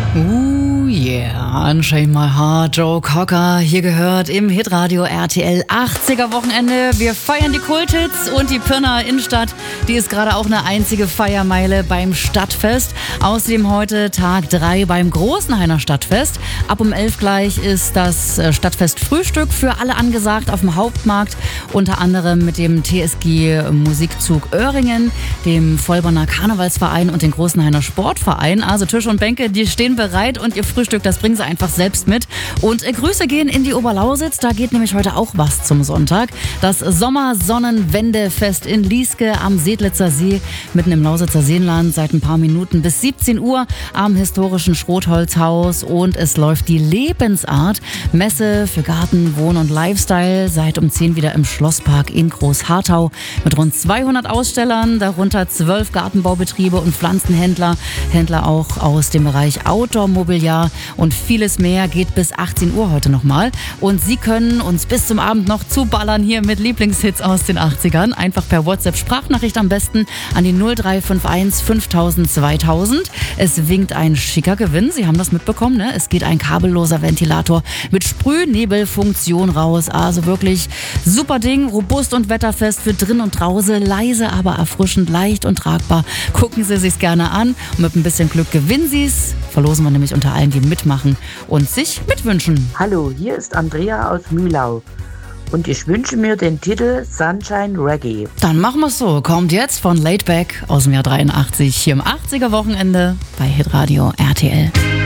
Yeah, Unchain My Heart, Joe Cocker, hier gehört im Hitradio RTL 80er Wochenende. Wir feiern die Kulthits und die Pirnaer Innenstadt, die ist gerade auch eine einzige Feiermeile beim Stadtfest. Außerdem heute Tag 3 beim Großenhainer Stadtfest. Ab um 11 gleich ist das Stadtfest Frühstück für alle angesagt auf dem Hauptmarkt. Unter anderem mit dem TSG Musikzug Öhringen, dem Vollborner Karnevalsverein und dem Großenhainer Sportverein. Also Tische und Bänke, die stehen bereit und ihr Frühstück, das bringen sie einfach selbst mit. Und Grüße gehen in die Oberlausitz, da geht nämlich heute auch was zum Sonntag. Das Sommersonnenwendefest in Lieske am Sedlitzer See, mitten im Lausitzer Seenland, seit ein paar Minuten bis 17 Uhr am historischen Schrotholzhaus. Und es läuft die Lebensart Messe für Garten, Wohn- und Lifestyle, seit um 10 wieder im Schlosspark in Großharthau mit rund 200 Ausstellern, darunter 12 Gartenbaubetriebe und Pflanzenhändler, Händler auch aus dem Bereich Outdoor-Mobiliar und vieles mehr. Geht bis 18 Uhr heute nochmal. Und Sie können uns bis zum Abend noch zuballern hier mit Lieblingshits aus den 80ern. Einfach per WhatsApp-Sprachnachricht am besten an die 0351 5000 2000. Es winkt ein schicker Gewinn. Sie haben das mitbekommen, ne? Es geht ein kabelloser Ventilator mit Sprühnebelfunktion raus. Also wirklich super Ding, robust und wetterfest für drin und draußen. Leise, aber erfrischend, leicht und tragbar. Gucken Sie sich's gerne an und mit ein bisschen Glück gewinnen Sie's. Verlosen wir nämlich unter allen, die mitmachen und sich mitwünschen. Hallo, hier ist Andrea aus Mühlau und ich wünsche mir den Titel Sunshine Reggae. Dann machen wir's so. Kommt jetzt von Laidback aus dem Jahr 83 hier im 80er Wochenende bei Hitradio RTL.